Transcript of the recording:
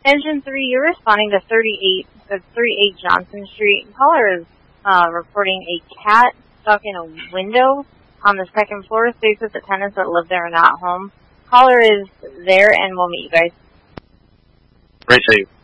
Engine 3, you're responding to 38 Johnson Street. Caller is reporting a cat stuck in a window on the second floor. States that the tenants that live there are not home. Caller is there, and we'll meet you guys. Right, so